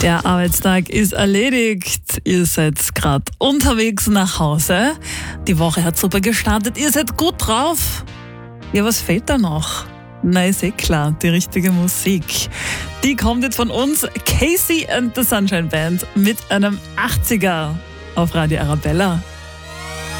Der Arbeitstag ist erledigt. Ihr seid gerade unterwegs nach Hause. Die Woche hat super gestartet. Ihr seid gut drauf. Ja, was fehlt da noch? Na, ist eh klar, die richtige Musik. Die kommt jetzt von uns, Casey and the Sunshine Band, mit einem 80er auf Radio Arabella.